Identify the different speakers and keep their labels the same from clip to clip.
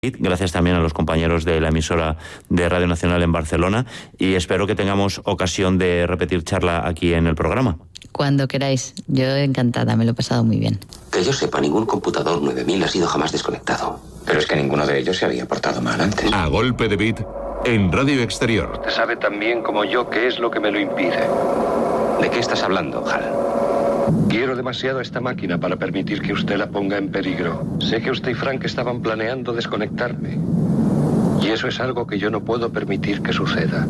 Speaker 1: Gracias también a los compañeros de la emisora de Radio Nacional en Barcelona y espero que tengamos ocasión de repetir charla aquí en el programa.
Speaker 2: Cuando queráis, yo encantada, me lo he pasado muy bien.
Speaker 3: Que yo sepa, ningún computador 9000 ha sido jamás desconectado. Pero es que ninguno de ellos se había portado mal antes.
Speaker 4: A golpe de beat, en Radio Exterior.
Speaker 5: Usted sabe tan bien como yo qué es lo que me lo impide.
Speaker 3: ¿De qué estás hablando, Hal?
Speaker 5: Quiero demasiado a esta máquina para permitir que usted la ponga en peligro. Sé que usted y Frank estaban planeando desconectarme. Y eso es algo que yo no puedo permitir que suceda.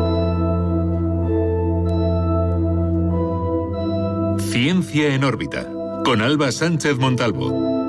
Speaker 4: Ciencia en órbita, con Alba Sánchez Montalvo.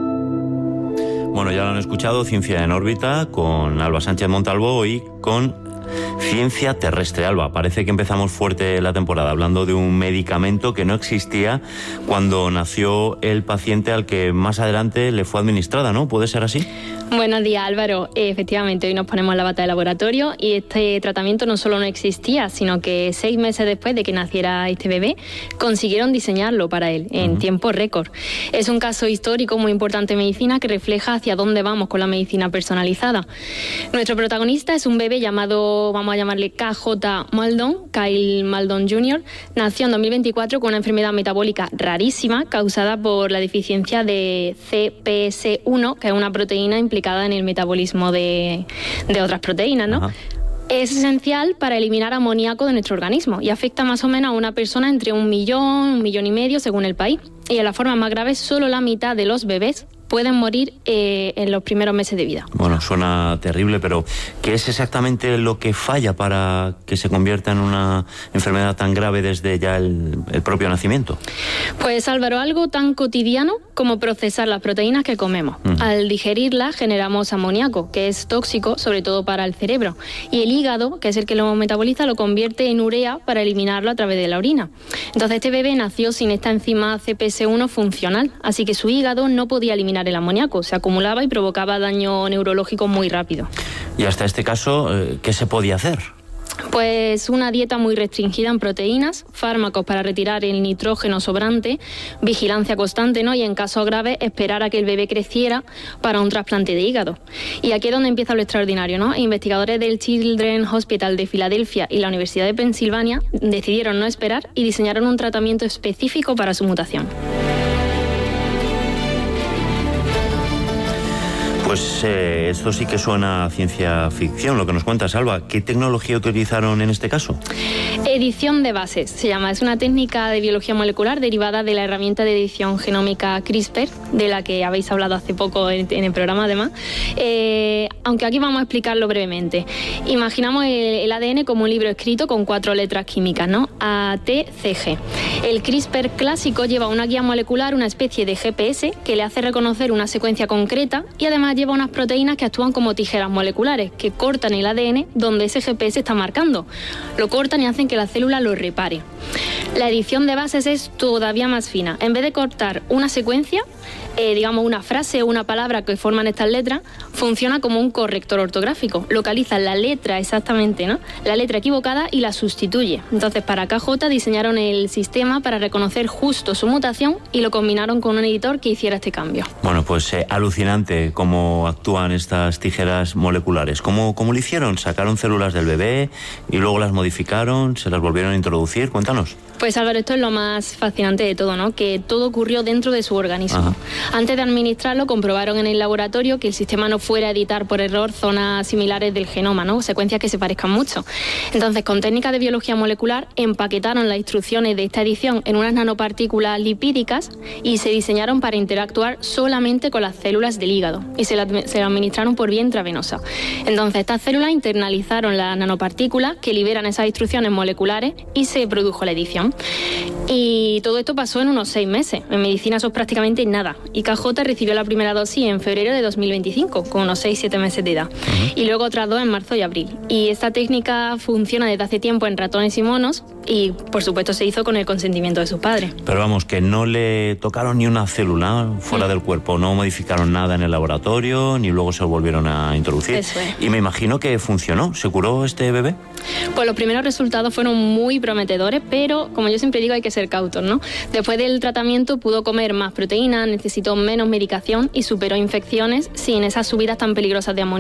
Speaker 1: Bueno, ya lo han escuchado, Ciencia en órbita, con Alba Sánchez Montalvo y con Ciencia terrestre. Alba, parece que empezamos fuerte la temporada hablando de un medicamento que no existía cuando nació el paciente al que más adelante le fue administrada, ¿no? ¿Puede ser así?
Speaker 6: Buenos días, Álvaro. Efectivamente, hoy nos ponemos la bata de laboratorio y este tratamiento no solo no existía, sino que 6 meses después de que naciera este bebé, consiguieron diseñarlo para él en tiempo récord. Es un caso histórico muy importante en medicina que refleja hacia dónde vamos con la medicina personalizada. Nuestro protagonista es un bebé llamado, vamos a llamarle KJ Maldon, Kyle Maldon Jr. Nació en 2024 con una enfermedad metabólica rarísima causada por la deficiencia de CPS1, que es una proteína implicada en el metabolismo de otras proteínas, ¿no? Ajá. Es esencial para eliminar amoníaco de nuestro organismo y afecta más o menos a una persona entre 1 millón, 1,5 millones según el país. Y en la forma más grave, solo la mitad de los bebés pueden morir en los primeros meses de vida. Bueno,
Speaker 1: suena terrible, pero ¿qué es exactamente lo que falla para que se convierta en una enfermedad tan grave desde ya el propio nacimiento?
Speaker 6: Pues Álvaro, algo tan cotidiano como procesar las proteínas que comemos. Al digerirlas generamos amoníaco, que es tóxico, sobre todo para el cerebro. Y el hígado, que es el que lo metaboliza, lo convierte en urea para eliminarlo a través de la orina. Entonces este bebé nació sin esta enzima CPS1 funcional, así que su hígado no podía eliminar el amoníaco, se acumulaba y provocaba daño neurológico muy rápido.
Speaker 1: Y hasta este caso, ¿qué se podía hacer?
Speaker 6: Pues una dieta muy restringida en proteínas, fármacos para retirar el nitrógeno sobrante, vigilancia constante, ¿no? Y en casos graves esperar a que el bebé creciera para un trasplante de hígado. Y aquí es donde empieza lo extraordinario, ¿no? Investigadores del Children's Hospital de Filadelfia y la Universidad de Pensilvania decidieron no esperar y diseñaron un tratamiento específico para su mutación.
Speaker 1: Pues esto sí que suena a ciencia ficción, lo que nos cuentas, Alba. ¿Qué tecnología utilizaron en este caso?
Speaker 6: Edición de bases, se llama. Es una técnica de biología molecular derivada de la herramienta de edición genómica CRISPR, de la que habéis hablado hace poco en el programa, además. Aunque aquí vamos a explicarlo brevemente. Imaginamos el ADN como un libro escrito con 4 letras químicas, ¿no? A, T, C, G. El CRISPR clásico lleva una guía molecular, una especie de GPS, que le hace reconocer una secuencia concreta y además lleva unas proteínas que actúan como tijeras moleculares, que cortan el ADN donde ese GPS está marcando. Lo cortan y hacen que la célula lo repare. La edición de bases es todavía más fina. En vez de cortar una secuencia, digamos una frase o una palabra que forman estas letras, funciona como un corrector ortográfico. Localiza la letra exactamente, ¿no? La letra equivocada y la sustituye. Entonces, para KJ diseñaron el sistema para reconocer justo su mutación y lo combinaron con un editor que hiciera este cambio.
Speaker 1: Bueno, pues alucinante cómo actúan estas tijeras moleculares. ¿Cómo lo hicieron? ¿Sacaron células del bebé y luego las modificaron? ¿Se las volvieron a introducir? Cuéntanos.
Speaker 6: Pues Álvaro, esto es lo más fascinante de todo, ¿no? Que todo ocurrió dentro de su organismo. Ajá. Antes de administrarlo, comprobaron en el laboratorio que el sistema no fuera a editar por error zonas similares del genoma, ¿no? Secuencias que se parezcan mucho. Entonces, con técnicas de biología molecular, empaquetaron las instrucciones de esta edición en unas nanopartículas lipídicas y se diseñaron para interactuar solamente con las células del hígado y se las administraron por vía intravenosa. Entonces, estas células internalizaron las nanopartículas que liberan esas instrucciones moleculares y se produjo la edición. Y todo esto pasó en unos 6 meses. En medicina eso es prácticamente nada. Y KJ recibió la primera dosis en febrero de 2025, con unos 6-7 meses de edad. Y luego otras 2 en marzo y abril. Y esta técnica funciona desde hace tiempo en ratones y monos y, por supuesto, se hizo con el consentimiento de sus padres.
Speaker 1: Pero vamos, que no le tocaron ni una célula fuera del cuerpo, no modificaron nada en el laboratorio, ni luego se volvieron a introducir.
Speaker 6: Eso es.
Speaker 1: Y me imagino que funcionó. ¿Se curó este bebé?
Speaker 6: Pues los primeros resultados fueron muy prometedores, pero, como yo siempre digo, hay que ser cautos, ¿no? Después del tratamiento pudo comer más proteínas, necesitó necesitó menos medicación y superó infecciones sin esas subidas tan peligrosas de amonio.